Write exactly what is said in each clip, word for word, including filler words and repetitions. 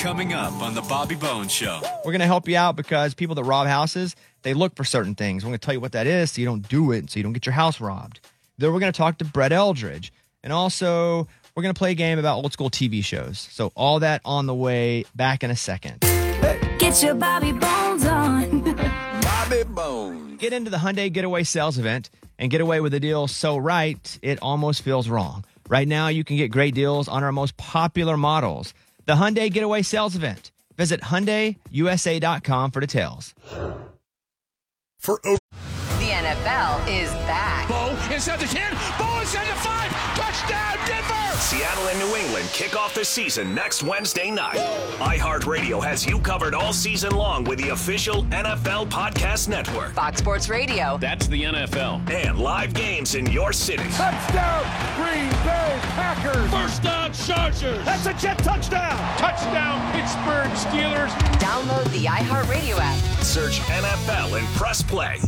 Coming up on the Bobby Bones Show. We're going to help you out because people that rob houses, they look for certain things. We're going to tell you what that is so you don't do it, so you don't get your house robbed. Then we're going to talk to Brett Eldridge. And also, we're going to play a game about old school T V shows. So all that on the way, back in a second. Get your Bobby Bones on. Bobby Bones. Get into the Hyundai Getaway Sales Event and get away with a deal so right, it almost feels wrong. Right now, you can get great deals on our most popular models. The Hyundai Getaway Sales Event. Visit Hyundai U S A dot com for details. For o- the N F L is back. Bo inside the ten. Bo inside the five. Touchdown, Denver. Seattle and New England kick off the season next Wednesday night. iHeartRadio has you covered all season long with the official N F L Podcast Network. Fox Sports Radio. That's the N F L. And live games in your city. Touchdown, Green Bay Packers. First down, Chargers. That's a Jet touchdown. Touchdown, Pittsburgh Steelers. Download the iHeartRadio app. Search N F L and press play.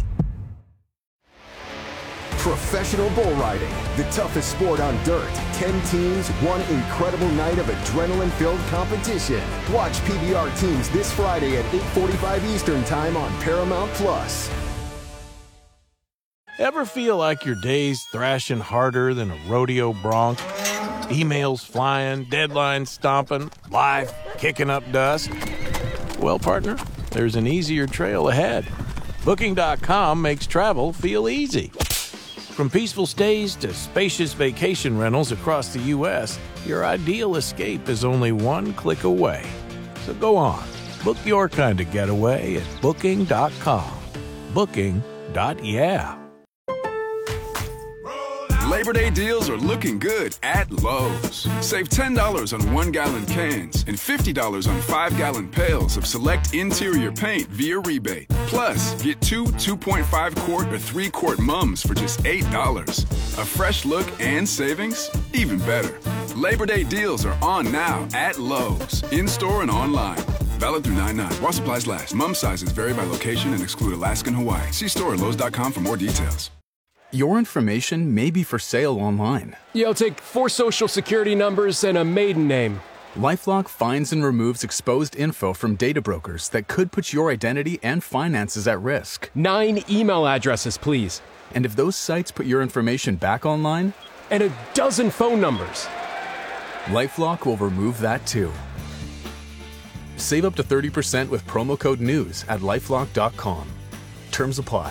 Professional bull riding, the toughest sport on dirt. Ten teams, one incredible night of adrenaline-filled competition. Watch P B R teams this Friday at eight forty-five Eastern Time on Paramount Plus. Ever feel like your day's thrashing harder than a rodeo bronc? Emails flying, deadlines stomping, life kicking up dust? Well, partner, there's an easier trail ahead. Booking dot com makes travel feel easy. From peaceful stays to spacious vacation rentals across the U S, your ideal escape is only one click away. So go on, book your kind of getaway at Booking dot com. Booking. Yeah. Labor Day deals are looking good at Lowe's. Save ten dollars on one-gallon cans and fifty dollars on five-gallon pails of select interior paint via rebate. Plus, get two two point five quart or three quart mums for just eight dollars. A fresh look and savings? Even better. Labor Day deals are on now at Lowe's, in-store and online. Valid through nine nine. While supplies last. Mum sizes vary by location and exclude Alaska and Hawaii. See store at Lowe's dot com for more details. Your information may be for sale online. Yeah, I'll take four social security numbers and a maiden name. LifeLock finds and removes exposed info from data brokers that could put your identity and finances at risk. Nine email addresses, please. And if those sites put your information back online? And a dozen phone numbers. LifeLock will remove that too. Save up to thirty percent with promo code NEWS at LifeLock dot com. Terms apply.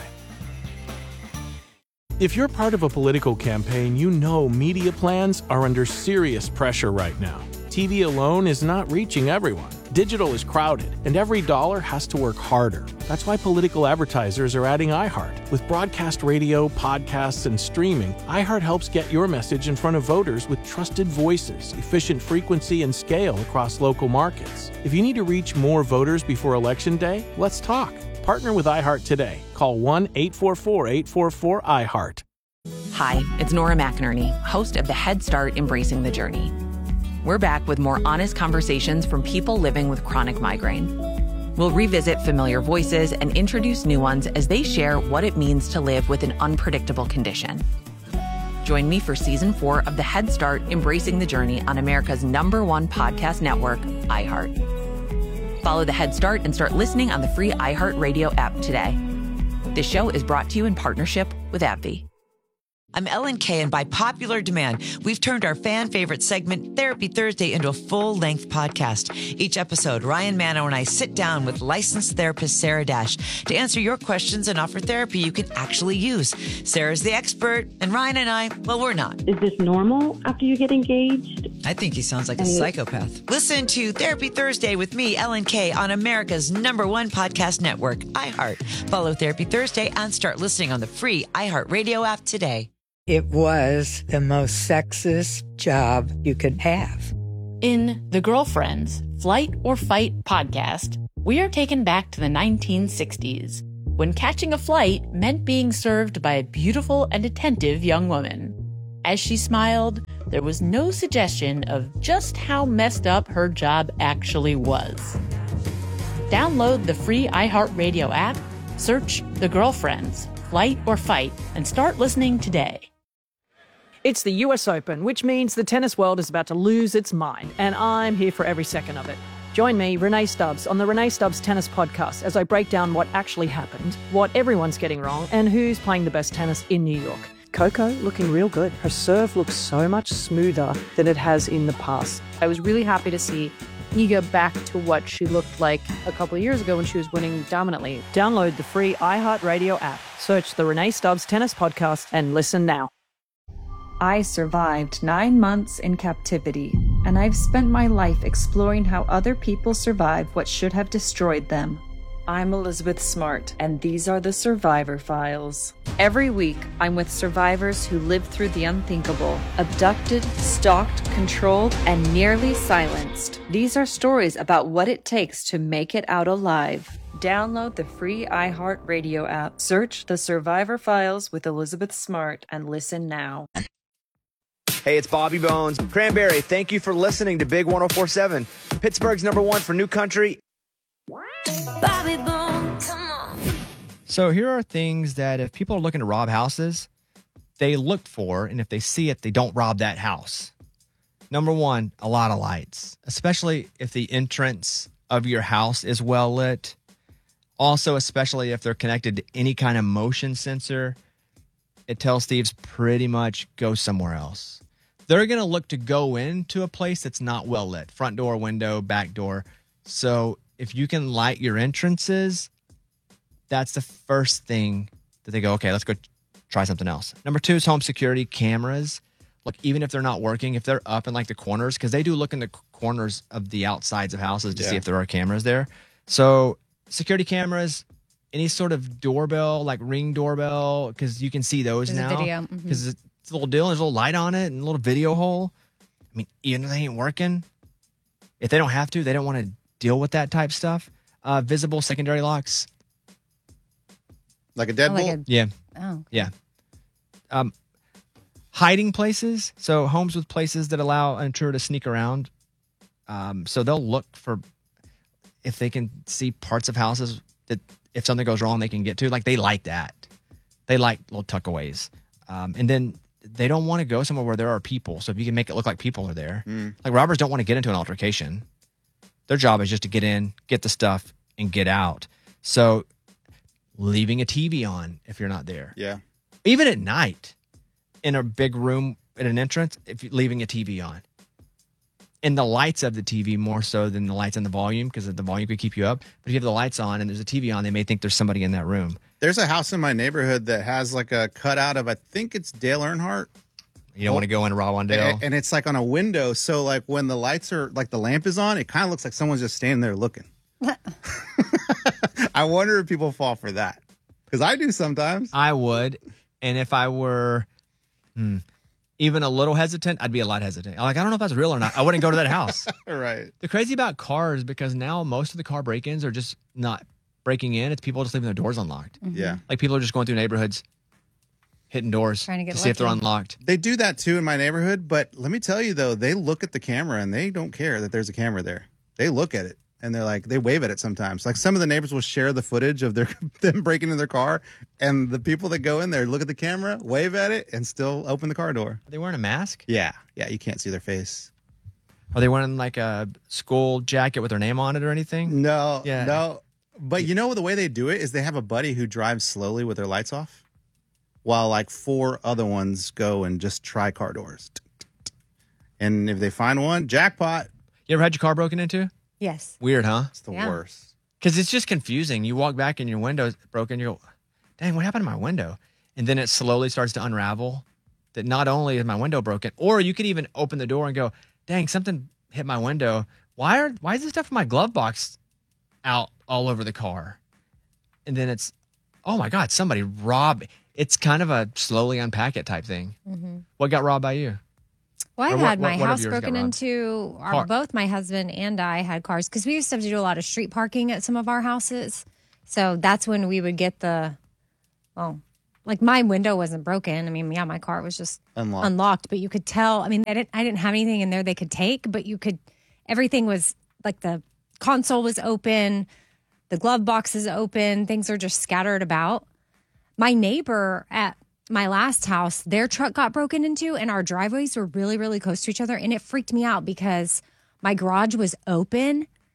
If you're part of a political campaign, you know media plans are under serious pressure right now. T V alone is not reaching everyone. Digital is crowded, and every dollar has to work harder. That's why political advertisers are adding iHeart. With broadcast radio, podcasts, and streaming, iHeart helps get your message in front of voters with trusted voices, efficient frequency, and scale across local markets. If you need to reach more voters before Election Day, let's talk. Partner with iHeart today. Call one eight four four, eight four four, I heart. Hi, it's Nora McInerney, host of the Head Start Embracing the Journey. We're back with more honest conversations from people living with chronic migraine. We'll revisit familiar voices and introduce new ones as they share what it means to live with an unpredictable condition. Join me for season four of the Head Start Embracing the Journey on America's number one podcast network, iHeart. Follow the Head Start and start listening on the free iHeartRadio app today. This show is brought to you in partnership with AbbVie. I'm Ellen Kay, and by popular demand, we've turned our fan favorite segment, Therapy Thursday, into a full-length podcast. Each episode, Ryan Mano and I sit down with licensed therapist Sarah Dash to answer your questions and offer therapy you can actually use. Sarah's the expert, and Ryan and I, well, we're not. Is this normal after you get engaged? I think he sounds like a psychopath. Listen to Therapy Thursday with me, Ellen Kay, on America's number one podcast network, iHeart. Follow Therapy Thursday and start listening on the free iHeartRadio app today. It was the most sexist job you could have. In The Girlfriends, Flight or Fight podcast, we are taken back to the nineteen sixties, when catching a flight meant being served by a beautiful and attentive young woman. As she smiled, there was no suggestion of just how messed up her job actually was. Download the free iHeartRadio app, search The Girlfriends, Flight or Fight, and start listening today. It's the U S Open, which means the tennis world is about to lose its mind, and I'm here for every second of it. Join me, Renee Stubbs, on the Renee Stubbs Tennis Podcast as I break down what actually happened, what everyone's getting wrong, and who's playing the best tennis in New York. Coco looking real good. Her serve looks so much smoother than it has in the past. I was really happy to see Iga back to what she looked like a couple of years ago when she was winning dominantly. Download the free iHeartRadio app. Search the Renee Stubbs Tennis Podcast and listen now. I survived nine months in captivity, and I've spent my life exploring how other people survive what should have destroyed them. I'm Elizabeth Smart, and these are the Survivor Files. Every week, I'm with survivors who lived through the unthinkable, abducted, stalked, controlled, and nearly silenced. These are stories about what it takes to make it out alive. Download the free iHeartRadio app, search The Survivor Files with Elizabeth Smart, and listen now. Hey, it's Bobby Bones. Cranberry, thank you for listening to Big one oh four point seven. Pittsburgh's number one for new country. Bobby Bones, come on. So here are things that if people are looking to rob houses, they look for, and if they see it, they don't rob that house. Number one, a lot of lights, especially if the entrance of your house is well lit. Also, especially if they're connected to any kind of motion sensor, it tells thieves pretty much go somewhere else. They're going to look to go into a place that's not well lit. Front door, window, back door. So if you can light your entrances, that's the first thing that they go, okay, let's go try something else. Number two is home security cameras. Look, even if they're not working, if they're up in like the corners, because they do look in the corners of the outsides of houses to Yeah. see if there are cameras there. So security cameras, any sort of doorbell, like Ring doorbell, because you can see those There's a now. video, mhm. Because it's a little deal, there's a little light on it and a little video hole. I mean, even if they ain't working, if they don't have to, they don't want to deal with that type stuff. Uh, visible secondary locks. Like a deadbolt? like a- Yeah. Oh. Yeah. Um, hiding places. So homes with places that allow an intruder to sneak around. Um, so they'll look for if they can see parts of houses that if something goes wrong, they can get to. Like they like that. They like little tuckaways. Um, and then they don't want to go somewhere where there are people. So if you can make it look like people are there. Mm. Like robbers don't want to get into an altercation. Their job is just to get in, get the stuff, and get out. So leaving a T V on if you're not there. Yeah. Even at night in a big room at an entrance, if you're leaving a T V on. And the lights of the T V more so than the lights and the volume, because the volume could keep you up. But if you have the lights on and there's a T V on, they may think there's somebody in that room. There's a house in my neighborhood that has like a cutout of, I think it's Dale Earnhardt. You don't want to go in and rob on Dale? And, and it's like on a window. So like when the lights are, like the lamp is on, it kind of looks like someone's just standing there looking. I wonder if people fall for that. Because I do sometimes. I would. And if I were hmm, even a little hesitant, I'd be a lot hesitant. I'm like, I don't know if that's real or not. I wouldn't go to that house. Right. The crazy about cars, because now most of the car break-ins are just not breaking in. It's people just leaving their doors unlocked. Mhm. Yeah. Like people are just going through neighborhoods, hitting doors Trying to get see if they're lucky. unlocked. They do that too in my neighborhood. But let me tell you though, they look at the camera and they don't care that there's a camera there. They look at it. And they're like, they wave at it sometimes. Like some of the neighbors will share the footage of their them breaking in their car, and the people that go in there look at the camera, wave at it, and still open the car door. Are they wearing a mask? Yeah, yeah, you can't see their face. Are they wearing like a school jacket with their name on it or anything? No, Yeah. no. But you know the way they do it is they have a buddy who drives slowly with their lights off, while like four other ones go and just try car doors. And if they find one, jackpot. You ever had your car broken into? Yes. Weird, huh? It's the Yeah. worst. Because it's just confusing. You walk back and your window's broken. You go, dang, what happened to my window? And then it slowly starts to unravel that not only is my window broken, or you could even open the door and go, dang, something hit my window. Why are why is this stuff in my glove box out all over the car? And then it's, oh my God, somebody robbed. It's kind of a slowly unpack it type thing. Mhm. What got robbed by you? Well, Or I've what- had my what- what of house yours got broken robbed? into. Our, Car. both my husband and I had cars because we used to have to do a lot of street parking at some of our houses. So that's when we would get the, well, like my window wasn't broken. I mean, yeah, my car was just Unlocked. unlocked, but you could tell. I mean, I didn't, I didn't have anything in there they could take, but you could, everything was like the console was open, the glove box is open, things are just scattered about. My neighbor at my last house, their truck got broken into, and our driveways were really, really close to each other. And it freaked me out because my garage was open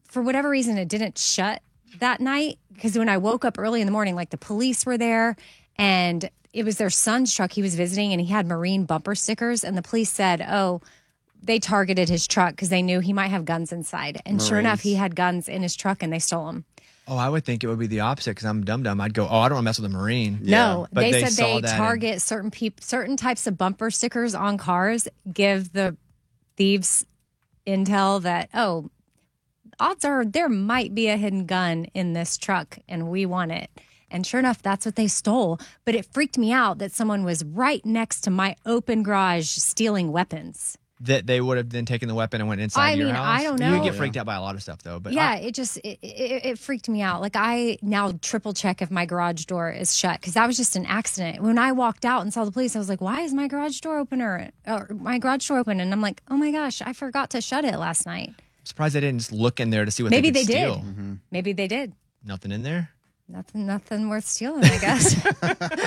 for whatever reason, it didn't shut that night. Because when I woke up early in the morning, like the police were there and it was their son's truck he was visiting and he had Marine bumper stickers. And the police said, oh, they targeted his truck because they knew he might have guns inside. And sure enough, he had guns in his truck and they stole them. Oh, I would think it would be the opposite because I'm dumb dumb. I'd go, oh, I don't want to mess with a Marine. No, But they, they said saw they that target and- certain people, certain types of bumper stickers on cars, give the thieves intel that, oh, odds are there might be a hidden gun in this truck and we want it. And sure enough, that's what they stole. But it freaked me out that someone was right next to my open garage stealing weapons. That they would have then taken the weapon and went inside I your mean, house. I don't You know. would get freaked out by a lot of stuff, though. But yeah, I- it just it, it, it freaked me out. Like I now triple check if my garage door is shut because that was just an accident. When I walked out and saw the police, I was like, "Why is my garage door open or, or my garage door open?" And I'm like, "Oh my gosh, I forgot to shut it last night." I'm surprised they didn't just look in there to see what Maybe they they, could did. steal. Maybe they did. Nothing in there. Nothing, nothing worth stealing, I guess.